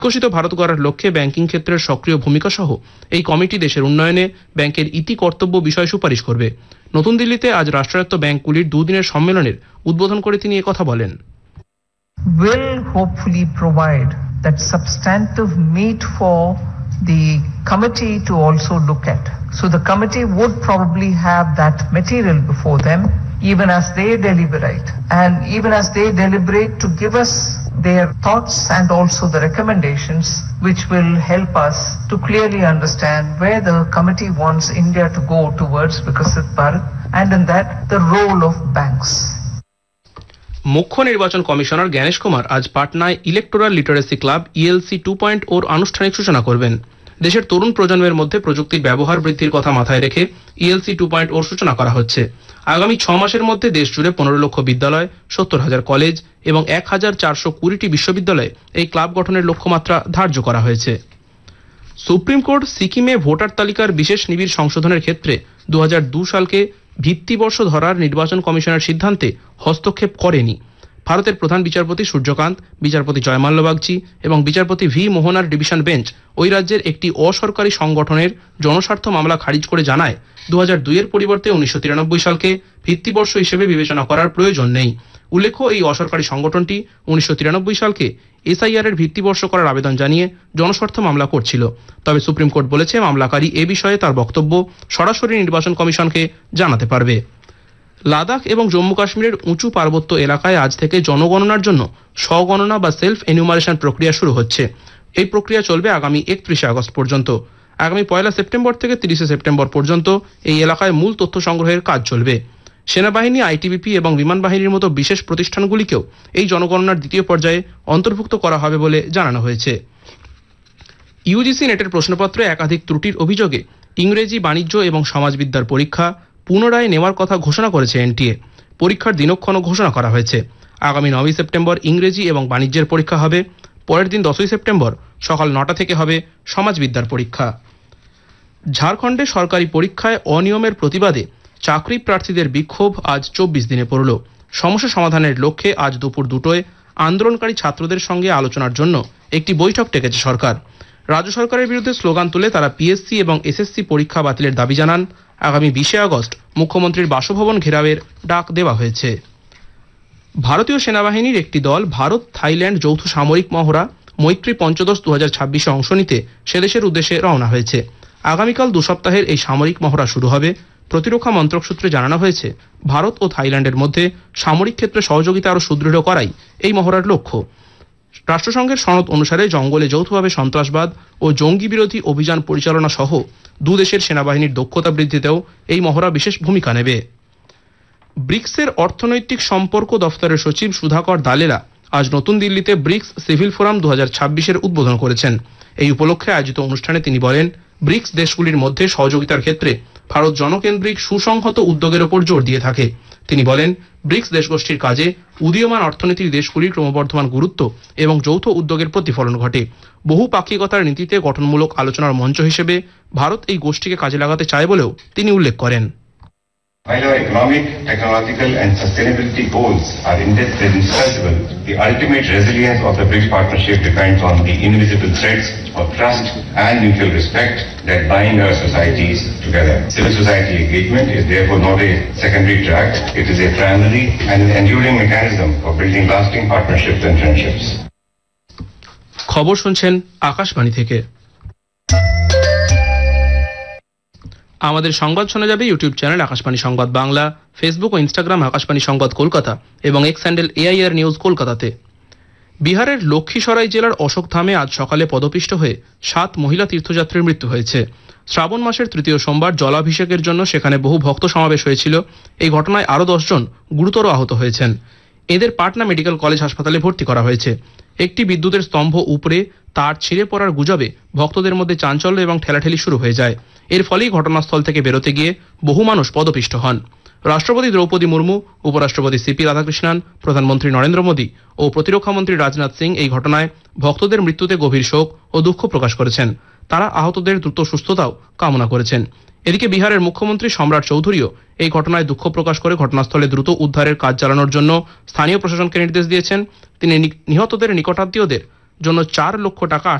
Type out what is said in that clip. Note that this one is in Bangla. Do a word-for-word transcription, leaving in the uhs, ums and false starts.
বিকশিত ভারত গড়ার লক্ষ্যে ব্যাংকিং ক্ষেত্রের সক্রিয় ভূমিকা সহ এই কমিটি দেশের উন্নয়নে ব্যাংকের ইতি কর্তব্য বিষয়ে সুপারিশ করবে। নতুন দিল্লিতে আজ রাষ্ট্রায়ত্ত ব্যাংকগুলির দুদিনের সম্মেলনের উদ্বোধন করে তিনি একথা বলেন। Will hopefully provide that substantive meat for the committee to also look at. So the committee would probably have that material before them even as they deliberate, and even as they deliberate to give us their thoughts and also the recommendations which will help us to clearly understand where the committee wants India to go towards Vikasit Bharat, and in that the role of banks. মুখ্য নির্বাচন কমিশনার জ্ঞানেশ কুমার আজ পাটনায় electoral literacy club ইএলসি two point ওর আনুষ্ঠানিক সূচনা করবেন। দেশের তরুণ প্রজন্মের মধ্যে প্রযুক্তির ব্যবহার বৃদ্ধির কথা মাথায় রেখে ইএলসি টু পয়েন্ট ওর সূচনা করা হচ্ছে। আগামী ছ মাসের মধ্যে দেশ জুড়ে পনেরো লক্ষ বিদ্যালয়, সত্তর হাজার কলেজ এবং এক হাজার চারশো কুড়িটি বিশ্ববিদ্যালয়ে এই ক্লাব গঠনের লক্ষ্যমাত্রা ধার্য করা হয়েছে। সুপ্রিম কোর্ট সিকিমে ভোটার তালিকার বিশেষ নিবিড় সংশোধনের ক্ষেত্রে দু হাজার দু সালকে ভিত্তিবর্ষ ধরার নির্বাচন কমিশনের সিদ্ধান্তে হস্তক্ষেপ করেনি। ভারতের প্রধান বিচারপতি সূর্যকান্ত, বিচারপতি জয়মাল্য বাগচি এবং বিচারপতি ভি মোহনার ডিভিশন বেঞ্চ ওই রাজ্যের একটি অসরকারি সংগঠনের জনস্বার্থ মামলা খারিজ করে জানায় দু হাজার দুই এর পরিবর্তে উনিশশো তিরানব্বই সালকে ভিত্তিবর্ষ হিসেবে বিবেচনা করার প্রয়োজন নেই। উল্লেখ্য, এই অসরকারি সংগঠনটি উনিশশো তিরানব্বই সালকে এসআইআর এর ভিত্তিবর্ষ করার আবেদন জানিয়ে জনস্বার্থ মামলা করছিল। তবে সুপ্রিম কোর্ট বলেছে মামলাকারী এ বিষয়ে তার বক্তব্য সরাসরি নির্বাচন কমিশনকে জানাতে পারবে। লাদাখ এবং জম্মু কাশ্মীরের উঁচু পার্বত্য এলাকায় আজ থেকে জনগণনার জন্য স্বগণনা বা সেলফ এনিউমারেশন প্রক্রিয়া শুরু হচ্ছে। এই প্রক্রিয়া চলবে আগামী একত্রিশে আগস্ট পর্যন্ত। আগামী পয়লা সেপ্টেম্বর থেকে তিরিশে সেপ্টেম্বর পর্যন্ত এই এলাকায় মূল তথ্য সংগ্রহের কাজ চলবে। সেনাবাহিনী, আইটিবিপি এবং বিমান বাহিনীর মতো বিশেষ প্রতিষ্ঠানগুলিকেও এই জনগণনার দ্বিতীয় পর্যায়ে অন্তর্ভুক্ত করা হবে বলে জানানো হয়েছে। ইউজিসি নেটের প্রশ্নপত্রে একাধিক ত্রুটির অভিযোগে ইংরেজি, বাণিজ্য এবং সমাজবিদ্যার পরীক্ষা পুনরায় নেওয়ার কথা ঘোষণা করেছে এনটিএ। পরীক্ষার দিনক্ষণও ঘোষণা করা হয়েছে। আগামী নয়ই সেপ্টেম্বর ইংরেজি এবং বাণিজ্যের পরীক্ষা হবে। পরের দিন দশই সেপ্টেম্বর সকাল নটা থেকে হবে সমাজবিদ্যার পরীক্ষা। ঝাড়খণ্ডে সরকারি পরীক্ষায় অনিয়মের প্রতিবাদে চাকরি প্রার্থীদের বিক্ষোভ আজ চব্বিশ দিনে পড়ল। সমস্যা সমাধানের লক্ষ্যে আজ দুপুর দুটোয় আন্দোলনকারী ছাত্রদের সঙ্গে আলোচনার জন্য একটি বৈঠক ডেকেছে সরকার। রাজ্য সরকারের বিরুদ্ধে স্লোগান তুলে তারা পিএসসি এবং এসএসসি পরীক্ষা বাতিলের দাবি জানান। আগামী বিশে আগস্ট মুখ্যমন্ত্রীর বাসভবন ঘেরাওয়ের ডাক দেওয়া হয়েছে। ভারতীয় সেনাবাহিনীর একটি দল ভারত থাইল্যান্ড যৌথ সামরিক মহড়া মৈত্রী পঞ্চদশ দু হাজার ছাব্বিশে অংশ নিতে সেদেশের উদ্দেশ্যে রওনা হয়েছে। আগামীকাল দু সপ্তাহের এই সামরিক মহড়া শুরু হবে। প্রতিরক্ষা মন্ত্রক সূত্রে জানানো হয়েছে, ভারত ও থাইল্যান্ডের মধ্যে সামরিক ক্ষেত্রে সহযোগিতা আরও সুদৃঢ় করাই এই মহড়ার লক্ষ্য। রাষ্ট্রসংঘের সনদ অনুসারে জঙ্গলে যৌথভাবে সন্ত্রাসবাদ ও জঙ্গি বিরোধী অভিযান পরিচালনা সহ দু দেশের সেনাবাহিনীর দক্ষতা বৃদ্ধিতেও এই মহড়া বিশেষ ভূমিকা নেবে। ব্রিক্সের অর্থনৈতিক সম্পর্ক দফতরের সচিব সুধাকর দালেলা আজ নতুন দিল্লিতে ব্রিক্স সিভিল ফোরাম দু হাজার ছাব্বিশের উদ্বোধন করেছেন। এই উপলক্ষে আয়োজিত অনুষ্ঠানে তিনি বলেন, ব্রিক্স দেশগুলির মধ্যে সহযোগিতার ক্ষেত্রে ভারত জনকেন্দ্রিক সুসংহত উদ্যোগের ওপর জোর দিয়ে থাকে। তিনি বলেন, ব্রিক্স দেশগোষ্ঠীর কাজে উদীয়মান অর্থনীতির দেশগুলির ক্রমবর্ধমান গুরুত্ব এবং যৌথ উদ্যোগের প্রতিফলন ঘটে। বহুপাক্ষিকতার নীতিতে গঠনমূলক আলোচনার মঞ্চ হিসেবে ভারত এই গোষ্ঠীকে কাজে লাগাতে চায় বলেও তিনি উল্লেখ করেন। While our economic, technological and sustainability goals are indispensable, the ultimate resilience of the BRICS partnership depends on the invisible threads of trust and mutual respect that bind our societies together. Civil society engagement is therefore not a secondary track, it is a primary and an enduring mechanism for building lasting partnerships and friendships. খবর শুনছেন আকাশবাণী থেকে। আমাদের সংবাদ শোনা যাবে ইউটিউব চ্যানেল আকাশবাণী সংবাদ বাংলা, ফেসবুক ও ইনস্টাগ্রাম আকাশবাণী সংবাদ কলকাতা এবং এক্স হ্যান্ডেল এআইআর নিউজ কলকাতাতে। বিহারের লক্ষ্মীসরাই জেলার অশোকধামে আজ সকালে পদপিষ্ট হয়ে সাত মহিলা তীর্থযাত্রীর মৃত্যু হয়েছে। শ্রাবণ মাসের তৃতীয় সোমবার জলাভিষেকের জন্য সেখানে বহু ভক্ত সমাবেশ হয়েছিল। এই ঘটনায় আরও দশজন গুরুতর আহত হয়েছেন। এদের পাটনা মেডিকেল কলেজ হাসপাতালে ভর্তি করা হয়েছে। একটি বিদ্যুতের স্তম্ভ উপড়ে তার ছিঁড়ে পড়ার গুজবে ভক্তদের মধ্যে চাঞ্চল্য এবং ঠেলাঠেলি শুরু হয়ে যায়। এর ফলেই ঘটনাস্থল থেকে বেরোতে গিয়ে বহু মানুষ পদপিষ্ট হন। রাষ্ট্রপতি দ্রৌপদী মুর্মু, উপরাষ্ট্রপতি সিপি রাধাকৃষ্ণন, প্রধানমন্ত্রী নরেন্দ্র মোদী ও প্রতিরক্ষামন্ত্রী রাজনাথ সিং এই ঘটনায় ভক্তদের মৃত্যুতে গভীর শোক ও দুঃখ প্রকাশ করেছেন। তারা আহতদের দ্রুত সুস্থতাও কামনা করেছেন। এদিকে বিহারের মুখ্যমন্ত্রী সম্রাট চৌধুরীও এই ঘটনায় দুঃখ প্রকাশ করে ঘটনাস্থলে দ্রুত উদ্ধারের কাজ চালানোর জন্য স্থানীয় প্রশাসনকে নির্দেশ দিয়েছেন। তিনি নিহতদের নিকটাত্মীয়দের জন্য চার লক্ষ টাকা